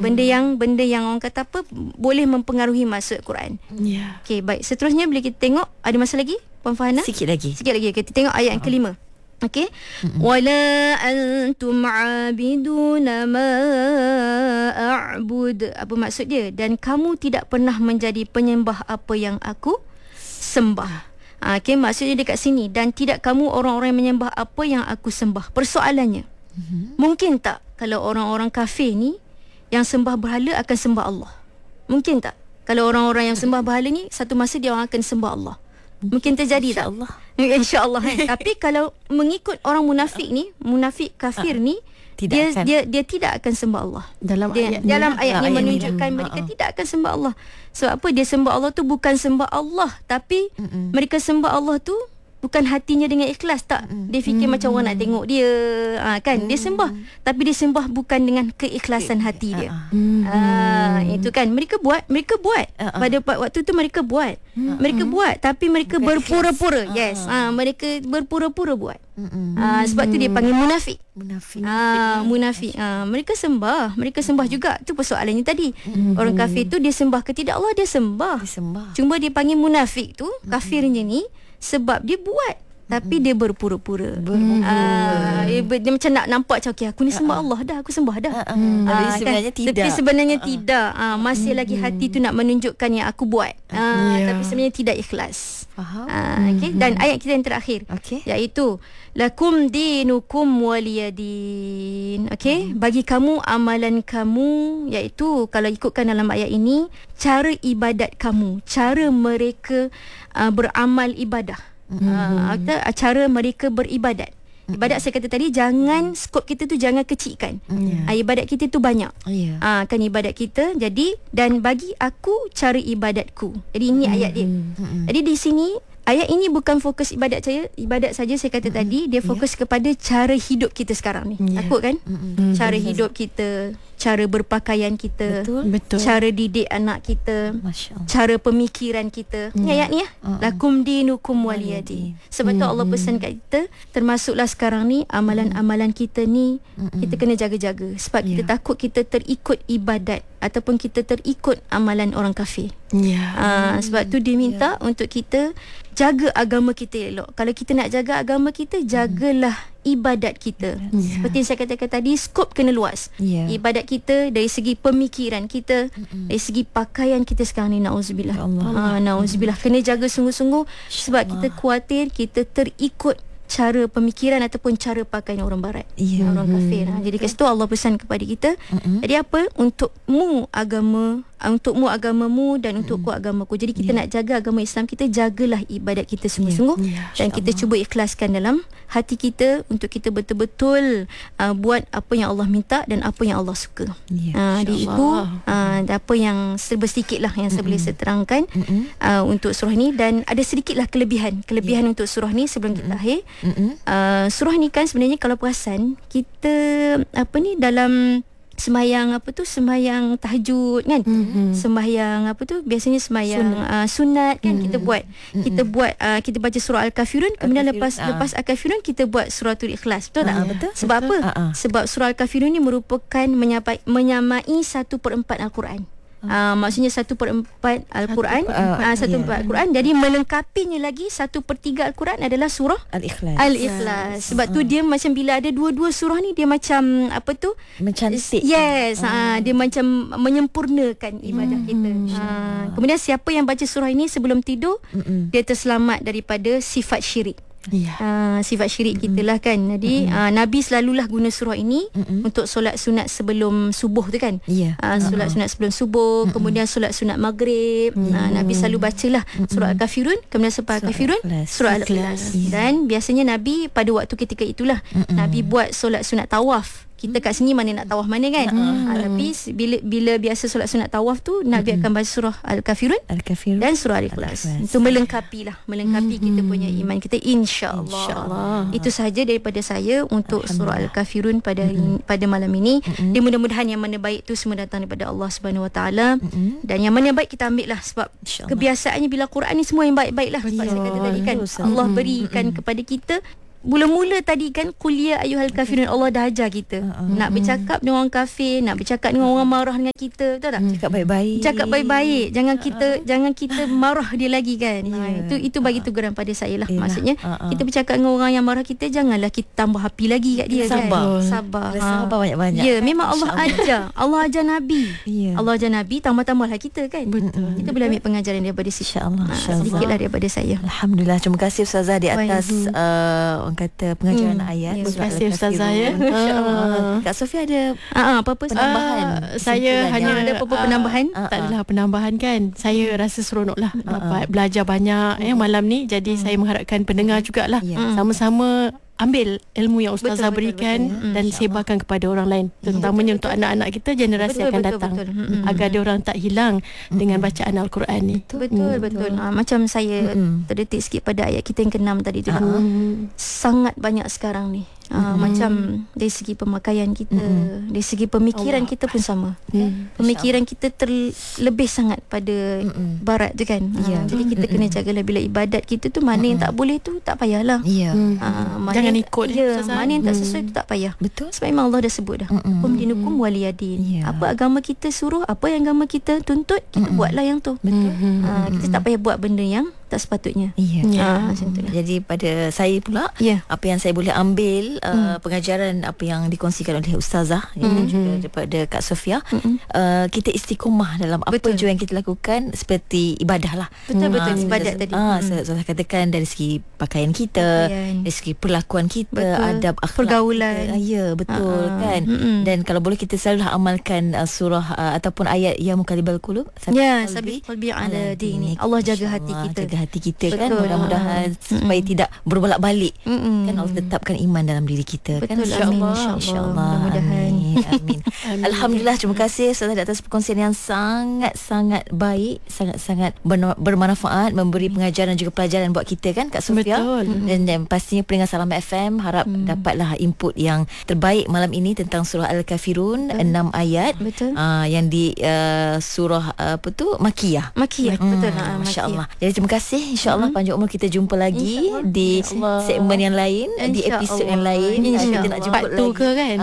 benda yang orang kata apa, boleh mempengaruhi maksud Quran. Okey, baik. Seterusnya bila kita tengok, ada masa lagi Puan Farhana? Sikit lagi. Kita tengok ayat yang kelima. Okey. Wala antum abiduna ma a'bud. Apa maksud dia? Dan kamu tidak pernah menjadi penyembah apa yang aku sembah. Okey, maksudnya dekat sini, dan tidak kamu orang-orang yang menyembah apa yang aku sembah. Persoalannya, mungkin tak kalau orang-orang kafir ni yang sembah berhala akan sembah Allah? Mungkin tak kalau orang-orang yang sembah berhala ni satu masa dia orang akan sembah Allah? Mungkin terjadi tak? InsyaAllah. Tapi kalau mengikut orang munafik ni, munafik kafir ni, dia tidak akan sembah Allah. Dalam ayat ni menunjukkan mereka tidak akan sembah Allah. Sebab apa? Dia sembah Allah tu bukan sembah Allah, tapi mereka sembah Allah tu bukan hatinya dengan ikhlas. Tak, dia fikir macam orang nak tengok dia, kan. Dia sembah, tapi dia sembah bukan dengan keikhlasan hati dia. Itu kan mereka buat pada waktu tu mereka buat. Mereka buat, tapi mereka berpura-pura. Mereka berpura-pura buat. Sebab tu dia panggil munafik. Munafik. Mereka sembah juga. Tu persoalannya tadi. Orang kafir tu dia sembah ke tidak Allah? Dia sembah. Cuma dia panggil munafik tu, kafirnya ni, sebab dia buat tapi dia berpura-pura. Dia macam nak nampak macam, okay, aku ni sembah Allah dah, aku sembah dah. Tapi sebenarnya tidak. Tapi sebenarnya tidak. Masih lagi hati tu nak menunjukkan yang aku buat. Tapi sebenarnya tidak ikhlas. Faham. Okay? Dan ayat kita yang terakhir, iaitu lakum dinukum waliyadin. Okay? Bagi kamu amalan kamu, iaitu kalau ikutkan dalam ayat ini, cara ibadat kamu, cara mereka beramal ibadah, cara mereka beribadat. Ibadat saya kata tadi, jangan skop kita tu jangan kecilkan. Ibadat kita tu banyak. Kan ibadat kita. Jadi, dan bagi aku cara ibadatku. Jadi ini ayat dia. Jadi di sini ayat ini bukan fokus ibadat saja saya kata tadi, dia fokus kepada cara hidup kita sekarang ni. Takut kan? Cara hidup kita, cara berpakaian kita, betul. Cara didik anak kita, cara pemikiran kita. Ni ayat ni lakum dinukum waliyadin. Sebab tu Allah pesan kat kita, termasuklah sekarang ni amalan-amalan kita ni, kita kena jaga-jaga. Sebab kita takut kita terikut ibadat ataupun kita terikut amalan orang kafir. Sebab tu dia minta untuk kita jaga agama kita elok. Kalau kita nak jaga agama kita, jagalah ibadat kita. Seperti yang saya katakan tadi, skop kena luas. Ibadat kita dari segi pemikiran kita, dari segi pakaian kita sekarang ni, na'udzubillah. Na'udzubillah, kena jaga sungguh-sungguh. Sebab kita khawatir kita terikut cara pemikiran ataupun cara pakaian orang barat, orang kafir. Jadi kat situ Allah pesan kepada kita, jadi apa? Untukmu agamamu dan untukku agamaku. Jadi kita nak jaga agama Islam kita, jagalah ibadat kita sungguh-sungguh, dan kita cuba ikhlaskan dalam hati kita untuk kita betul-betul buat apa yang Allah minta dan apa yang Allah suka. Jadi itu apa yang serba sedikit lah yang saya boleh terangkan untuk surah ni. Dan ada sedikitlah kelebihan untuk surah ni sebelum kita akhir. Surah ni kan sebenarnya kalau perasan kita dalam sembahyang sembahyang tahajud kan, sembahyang biasanya sembahyang sunat kan, kita baca surah Al-Kafirun, kemudian lepas Al-Kafirun kita buat suratul Ikhlas, betul tak? Betul. Sebab apa? Sebab surah Al-Kafirun ni merupakan menyamai 1/4 Al-Quran. Maksudnya 1/4 Al-Quran, 1/4 Al-Quran. Jadi melengkapinya lagi 1/3 Al-Quran adalah surah Al-Ikhlas. Sebab tu dia macam bila ada dua-dua surah ni, dia macam mencantik. Dia macam menyempurnakan ibadah kita. Kemudian siapa yang baca surah ini sebelum tidur, dia terselamat daripada sifat syirik. Sifat syirik kita lah kan. Jadi Nabi selalulah guna surah ini untuk solat sunat sebelum subuh tu kan. Solat sunat sebelum subuh, kemudian solat sunat maghrib. Nabi selalu bacalah surah Al-Kafirun, kemudian selepas Al-Kafirun surah Al-Ikhlas. Dan biasanya Nabi pada waktu ketika itulah Nabi buat solat sunat tawaf. Kita kat sini mana nak tawaf mana kan. Tapi bila biasa solat sunat tawaf tu, Nabi akan baca surah Al-Kafirun dan surah Al-Ikhlas. Itu melengkapi kita punya iman kita, insya-Allah. Itu sahaja daripada saya untuk surah Al-Kafirun pada malam ini. Dan mudah-mudahan yang mana baik tu semua datang daripada Allah Subhanahu Wa Taala, dan yang mana baik kita ambil lah. Sebab kebiasaannya bila Quran ni semua yang baik-baik lah. Sebab saya kata tadi kan, Allah berikan kepada kita Mula-mula tadi kan kuliah ayyuhal kafirun, Allah dah ajar kita nak bercakap dengan orang kafir, nak bercakap dengan orang marah dengan kita, betul tak? Cakap baik-baik. Cakap baik-baik. Jangan kita marah dia lagi kan. Itu bagi teguran pada saya lah. Maksudnya kita bercakap dengan orang yang marah kita, janganlah kita tambah api lagi kat dia. Sabar. Kan. Sabar. Sabar banyak-banyak. Ya, memang Allah ajar. Allah ajar Nabi. Ya. Allah ajar Nabi, tambah-tambahlah kita kan. Betul. Kita boleh ambil pengajaran daripada situ. InsyaAllah. Sedikitlah daripada saya. Alhamdulillah. Terima kasih Ustazah di atas orang kata pengajaran ayat. Terima kasih Ustazah ya. Kak Sofia ada apa-apa penambahan? Saya hanya ada apa-apa penambahan? Tak adalah penambahan kan. Saya rasa seronok lah dapat belajar banyak malam ni. Jadi saya mengharapkan pendengar jugalah sama-sama ambil ilmu yang Ustazah berikan dan sebarkan kepada orang lain, terutamanya untuk anak-anak kita, generasi akan datang, agar dia orang tak hilang dengan bacaan Al-Quran ni. Betul. Macam saya terdetik sikit pada ayat kita yang ke-6 tadi tu. Sangat banyak sekarang ni. Macam dari segi pemakaian kita, dari segi pemikiran kita pun sama. Pemikiran kita terlebih sangat pada barat tu kan. Jadi kita kena jagalah bila ibadat kita tu, mana yang tak boleh tu tak payahlah. Jangan ikut. Mana yang tak sesuai tu tak payah. Betul. Sebab memang Allah dah sebut dah. Hukum dinukum waliyadin. Apa agama kita suruh, apa yang agama kita tuntut, kita buatlah yang tu. Kita tak payah buat benda yang tak sepatutnya. Macam tu lah. Jadi pada saya pula, apa yang saya boleh ambil pengajaran apa yang dikongsikan oleh Ustazah dan juga daripada Kak Sofia, kita istiqomah dalam apa je yang kita lakukan, seperti ibadah lah. Betul ibadat tadi. Saya katakan dari segi pakaian kita, dari segi perlakuan kita, adab akhlak pergaulan kita. Ya, betul kan. Dan kalau boleh kita selalulah amalkan surah ataupun ayat ya muqallibal qulub, sabit qalbi ala dini. Allah jaga hati kita. Jaga hati kita kan, mudah-mudahan supaya tidak berbolak-balik kan, Allah tetapkan iman dalam diri kita. Betul, kan. InsyaAllah. Amin. Alhamdulillah, terima kasih Ustazah atas perkongsian yang sangat-sangat baik, sangat-sangat bermanfaat, memberi pengajaran dan juga pelajaran buat kita kan Kak Sofia. Dan pastinya pendengar Salam FM harap dapatlah input yang terbaik malam ini tentang surah Al-Kafirun, 6 ayat. Yang di surah apa tu, Makiyah. Betul. Masya-Allah. Jadi terima kasih, insya-Allah panjang umur kita jumpa lagi di segmen yang lain, di episod yang lain. Kita nak jemput part 2 lagi ke kan.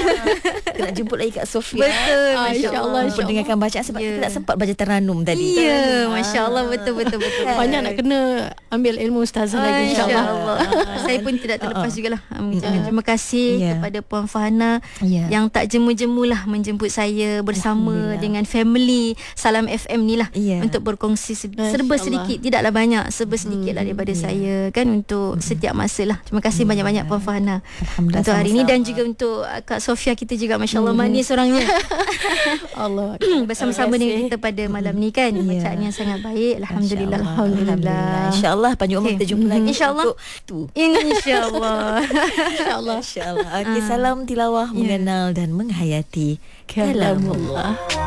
Kita nak jemput lagi Kak Sofia. Betul, masya-Allah. Mendengarkan bacaan sebab kita tak sempat baca Taranum tadi. Masya-Allah, betul. Banyak nak kena ambil ilmu Ustazah lagi, insya-Allah. Saya pun tidak terlepas jugalah mengucapkan terima kasih kepada Puan Fahana yang tak jemu-jemulah menjemput saya bersama dengan family Salam FM ni lah, untuk berkongsi serba sedikit, tidaklah banyak, serba sedikit lah daripada saya kan, untuk setiap masa lah. Terima kasih banyak-banyak Puan Fahana untuk hari ini, dan juga untuk Kak Sofia kita juga, masya-Allah manis orangnya. Allah bersama-sama dengan kita pada malam ni kan. Bacaan yang sangat baik. Alhamdulillah. Insya-Allah panjang umur kita jumpa lagi. Insya-Allah. Insya-Allah. Okey, salam tilawah, mengenal dan menghayati kalamullah.